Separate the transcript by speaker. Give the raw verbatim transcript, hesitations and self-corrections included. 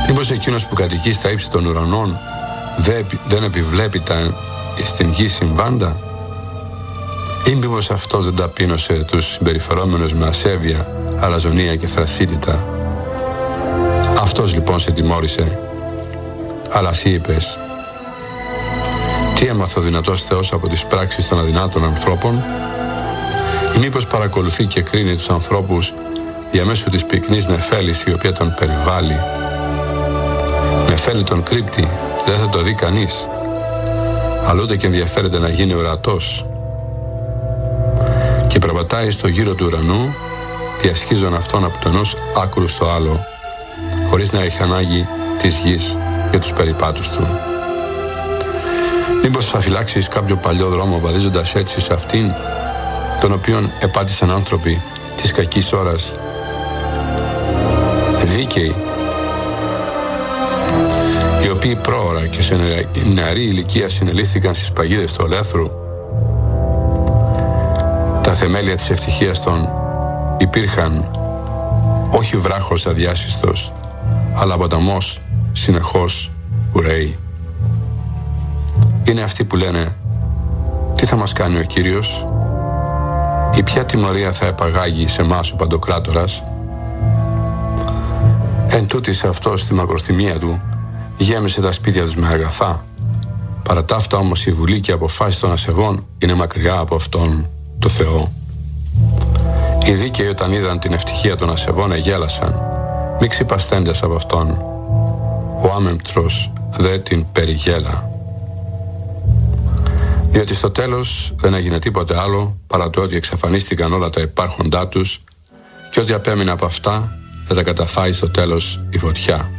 Speaker 1: Μήπως εκείνος που κατοικεί στα ύψη των ουρανών δεν επιβλέπει τα στην γη συμβάντα? Ή μήπως αυτός δεν ταπείνωσε τους συμπεριφερόμενους με ασέβεια, αλαζονία και θρασίτητα? Αυτός λοιπόν σε τιμώρησε, αλλά εσύ είπες: τι έμαθε ο δυνατός Θεός από τις πράξεις των αδυνάτων ανθρώπων? Ή μήπως παρακολουθεί και κρίνει τους ανθρώπους διαμέσου της πυκνής νεφέλης η οποία τον περιβάλλει? Νεφέλη τον κρύπτει, δεν θα το δει κανείς, αλλά ούτε και ενδιαφέρεται να γίνει ορατός, και περπατάει στο γύρο του ουρανού, διασχίζον αυτόν από το ενός άκρου στο άλλο, χωρίς να έχει ανάγκη της γης για τους περιπάτους του. Μήπως θα φυλάξεις κάποιο παλιό δρόμο βαδίζοντας έτσι σε αυτήν, τον οποίον επάτησαν άνθρωποι της κακής ώρας, δίκαιοι, οι οποίοι πρόωρα και σε νεαρή ηλικία συνελήφθηκαν στις παγίδες του ολέθρου? Τα θεμέλια της ευτυχίας των υπήρχαν όχι βράχος αδιάσυστος, αλλά ποταμός συνεχώς που ρέει. Είναι αυτοί που λένε: τι θα μας κάνει ο Κύριος? Ή ποια τιμωρία θα επαγάγει σε εμάς ο Παντοκράτορας? Εν τούτης αυτός στη μακροθυμία του γέμισε τα σπίτια τους με αγαθά. Παρά ταύτα όμως η βουλή και η αποφάση των ασεβών είναι μακριά από αυτόν το Θεό. Οι δίκαιοι όταν είδαν την ευτυχία των ασεβών εγέλασαν, μη ξυπασθέντες από αυτόν. Ο άμεμπτρος δε την περιγέλα. Διότι στο τέλος δεν έγινε τίποτε άλλο παρά το ότι εξαφανίστηκαν όλα τα υπάρχοντά τους, και ό,τι απέμεινε από αυτά θα τα καταφάει στο τέλος η φωτιά.